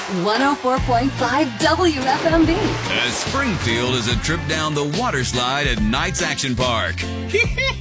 104.5 WFMB. As Springfield is a trip down the water slide at Knights Action Park.